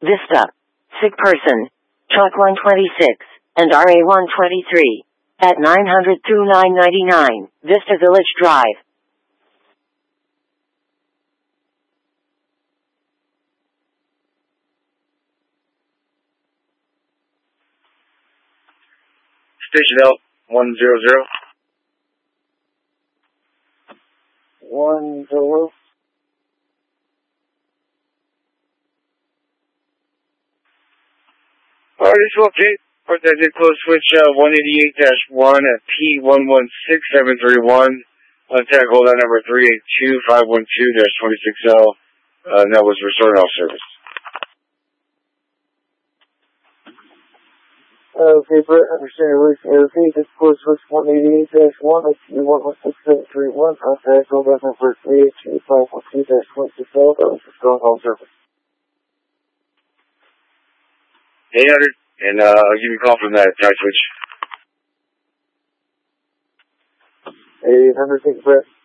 Vista. Sick person. Chalk 126 and RA 123 at 900 through 999 Vista Village Drive. Station L 100. 10. Alright, so update. Port that did close switch 188-1 at P116731. Contact hold on number 382-512-26L. That was restoring all service. Okay, Brett, understand everything. This close switch 188-1 at P116731. Contact hold on number 382-512-26L. That was restoring all service. 800, and I'll give you a call from that tie switch. 800, thank you, Brett.